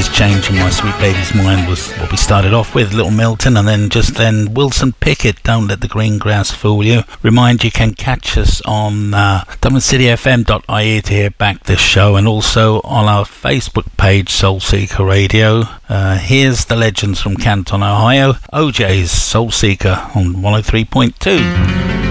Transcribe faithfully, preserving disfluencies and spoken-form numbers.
This Change in My Sweet Baby's Mind was what we started off with, Little Milton, and then just then Wilson Pickett, Don't Let the Green Grass Fool You. Remind you can catch us on uh, dublin city f m dot i e to hear back this show, and also on our Facebook page, Soul Seeker Radio. Uh, here's the legends from Canton, Ohio, O J's Soul Seeker on one oh three point two.